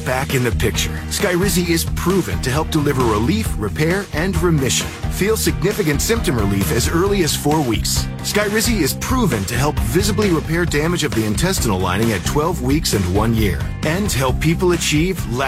back in the picture. Skyrizi is proven to help deliver relief, repair, and remission. Feel significant symptom relief as early as 4 weeks. Skyrizi is proven to help visibly repair damage of the intestinal lining at 12 weeks and 1 year, and help people achieve